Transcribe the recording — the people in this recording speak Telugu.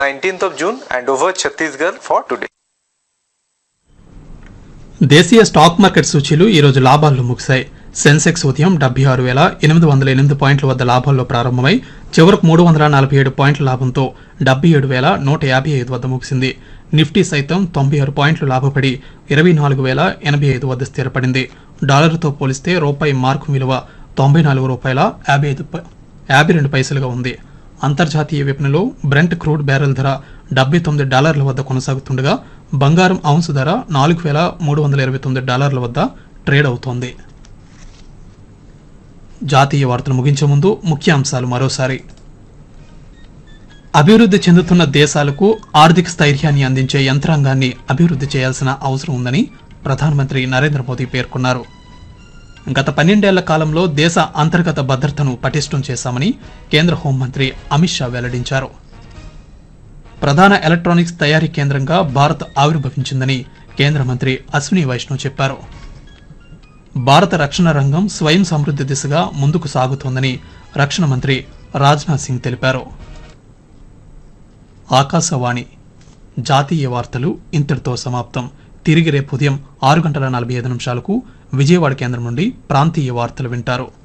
19th of June and over Chhattisgarh for today. దేశీయ స్టాక్ మార్కెట్ సూచీలు ఈరోజు లాభాల్లో ముగిశాయి. సెన్సెక్స్ ఉదయం 76,808 పాయింట్ల వద్ద లాభాల్లో ప్రారంభమై చివరకు 347 పాయింట్ల లాభంతో 77,155 వద్ద ముగిసింది. నిఫ్టీ సైతం 96 పాయింట్లు లాభపడి 24,085 వద్ద స్థిరపడింది. డాలర్తో పోలిస్తే రూపాయి మార్కు విలువ $94.52 ఉంది. అంతర్జాతీయ విపణిలో బ్రెంట్ క్రూడ్ బ్యారెల్ ధర $79 వద్ద కొనసాగుతుండగా బంగారం ఔన్సు ధర $4,329 వద్ద ట్రేడ్ అవుతోంది. జాతీయ వార్తలు ముగించే ముందు ముఖ్యాంశాలు మరోసారి. అభివృద్ధి చెందుతున్న దేశాలకు ఆర్థిక స్థైర్యాన్ని అందించే యంత్రాంగాన్ని అభివృద్ధి చేయాల్సిన అవసరం ఉందని ప్రధానమంత్రి నరేంద్ర మోదీ పేర్కొన్నారు. గత 12 ఏళ్ల కాలంలో దేశ అంతర్గత భద్రతను పటిష్టం చేశామని కేంద్ర హోంమంత్రి అమిత్ షా వెల్లడించారు. ప్రధాన ఎలక్ట్రానిక్స్ తయారీ కేంద్రంగా భారత్ ఆవిర్భవించిందని కేంద్ర మంత్రి అశ్విని వైష్ణవ్ చెప్పారు. భారత రక్షణ రంగం స్వయం సమృద్ధి దిశగా ముందుకు సాగుతోందని రక్షణ మంత్రి రాజ్నాథ్ సింగ్ తెలిపారు. ఆకాశవాణి జాతీయ వార్తలు ఇంతటితో సమాప్తం. తిరిగి రేపు ఉదయం 6:45 విజయవాడ కేంద్రం నుండి ప్రాంతీయ వార్తలు వింటారు.